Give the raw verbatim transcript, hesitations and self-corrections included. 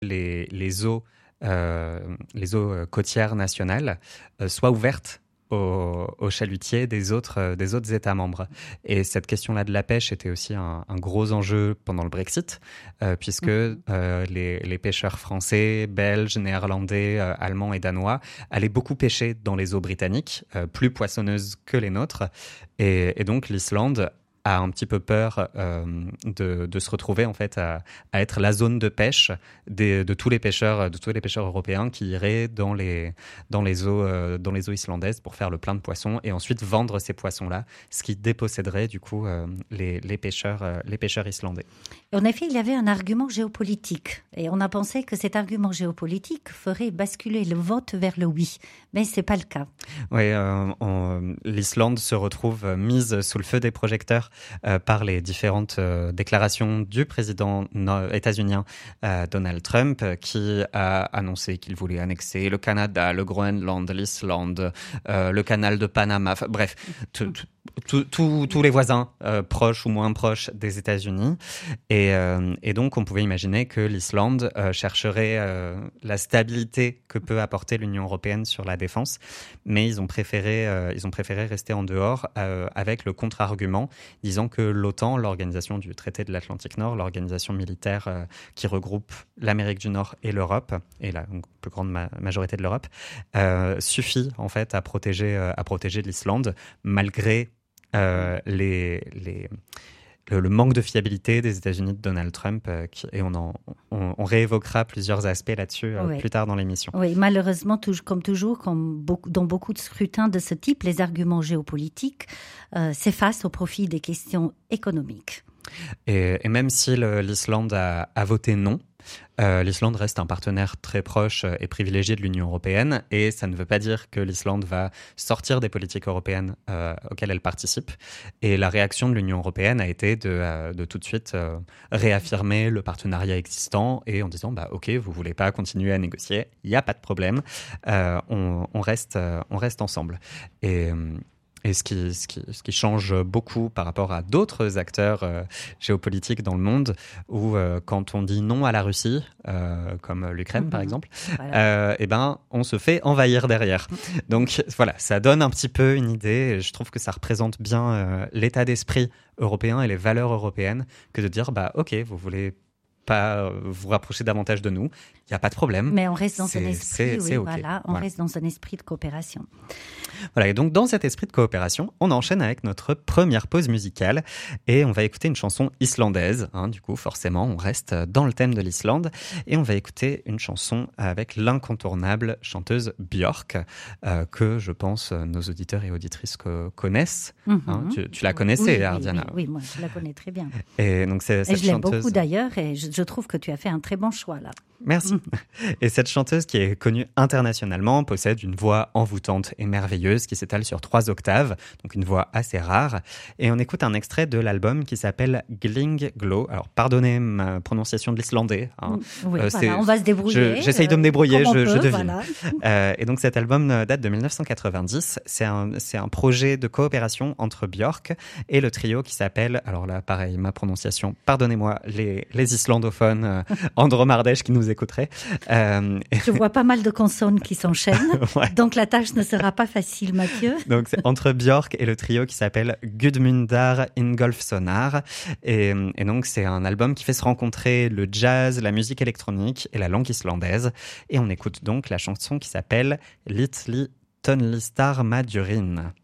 les, les eaux, euh, les eaux côtières nationales euh, soient ouvertes aux, aux chalutiers des autres, euh, des autres États membres. Et cette question-là de la pêche était aussi un, un gros enjeu pendant le Brexit, euh, puisque mmh. euh, les, les pêcheurs français, belges, néerlandais, euh, allemands et danois allaient beaucoup pêcher dans les eaux britanniques, euh, plus poissonneuses que les nôtres. Et, et donc l'Islande a un petit peu peur euh, de, de se retrouver en fait à, à être la zone de pêche des, de tous les pêcheurs, de tous les pêcheurs européens qui iraient dans les dans les eaux euh, dans les eaux islandaises pour faire le plein de poissons et ensuite vendre ces poissons-là, ce qui déposséderait du coup euh, les les pêcheurs euh, les pêcheurs islandais. En effet, il y avait un argument géopolitique et on a pensé que cet argument géopolitique ferait basculer le vote vers le oui, mais c'est pas le cas. Oui, euh, on, l'Islande se retrouve mise sous le feu des projecteurs Euh, par les différentes euh, déclarations du président no- états-unien euh, Donald Trump, euh, qui a annoncé qu'il voulait annexer le Canada, le Groenland, l'Islande, euh, le canal de Panama, enfin, bref, tous les voisins euh, proches ou moins proches des États-Unis. Et, euh, et donc, on pouvait imaginer que l'Islande euh, chercherait euh, la stabilité que peut apporter l'Union européenne sur la défense, mais ils ont préféré, euh, ils ont préféré rester en dehors euh, avec le contre-argument disant que l'OTAN, l'organisation du traité de l'Atlantique Nord, l'organisation militaire euh, qui regroupe l'Amérique du Nord et l'Europe, et la plus grande ma- majorité de l'Europe, euh, suffit en fait à protéger, euh, à protéger l'Islande, malgré euh, les, les, le, le manque de fiabilité des États-Unis de Donald Trump, euh, qui, et on, en, on, on réévoquera plusieurs aspects là-dessus euh, oui. plus tard dans l'émission. Oui, malheureusement, tout, comme toujours, comme beaucoup, dans beaucoup de scrutins de ce type, les arguments géopolitiques euh, s'effacent au profit des questions économiques. Et, et même si le, l'Islande a, a voté non, Euh, l'Islande reste un partenaire très proche et privilégié de l'Union européenne, et ça ne veut pas dire que l'Islande va sortir des politiques européennes euh, auxquelles elle participe. Et la réaction de l'Union européenne a été de, euh, de tout de suite euh, réaffirmer le partenariat existant et en disant bah ok, vous voulez pas continuer à négocier, il n'y a pas de problème, euh, on, on reste euh, on reste ensemble. Et Et ce qui, ce, qui, ce qui change beaucoup par rapport à d'autres acteurs euh, géopolitiques dans le monde, où euh, quand on dit non à la Russie, euh, comme l'Ukraine mmh. par exemple, voilà. euh, eh ben, on se fait envahir derrière. Donc voilà, ça donne un petit peu une idée, et je trouve que ça représente bien euh, l'état d'esprit européen et les valeurs européennes, que de dire, bah ok, vous voulez pas vous rapprocher davantage de nous, il n'y a pas de problème. Mais on reste dans c'est, un esprit, c'est, oui, c'est okay. voilà, on voilà. reste dans un esprit de coopération. Voilà, et donc dans cet esprit de coopération, on enchaîne avec notre première pause musicale et on va écouter une chanson islandaise. Hein, du coup, forcément, on reste dans le thème de l'Islande et on va écouter une chanson avec l'incontournable chanteuse Björk, euh, que je pense nos auditeurs et auditrices co- connaissent. Mm-hmm. Hein, tu, tu la connaissais, oui, Ardiana. Oui, oui, oui, moi je la connais très bien. Et donc c'est cette et je l'aime chanteuse... beaucoup d'ailleurs et je, je trouve que tu as fait un très bon choix là. Merci. Et cette chanteuse qui est connue internationalement possède une voix envoûtante et merveilleuse qui s'étale sur trois octaves, donc une voix assez rare. Et on écoute un extrait de l'album qui s'appelle Gling Glow. Alors, pardonnez ma prononciation de l'islandais. Hein. Oui, euh, voilà, on va se débrouiller. Je, j'essaye de me débrouiller, je, peut, je devine. Voilà. Euh, et donc cet album date de dix-neuf cent quatre-vingt-dix. C'est un, c'est un projet de coopération entre Björk et le trio qui s'appelle, alors là, pareil, ma prononciation, pardonnez-moi, les, les islandophones, euh, Andro Mardèche qui nous écouterait. Euh... Je vois pas mal de consonnes qui s'enchaînent, ouais. Donc la tâche ne sera pas facile, Mathieu. Donc c'est entre Björk et le trio qui s'appelle Gudmundar Ingolfssonar. Et, et donc c'est un album qui fait se rencontrer le jazz, la musique électronique et la langue islandaise. Et on écoute donc la chanson qui s'appelle Litli Tonlistar Madurin.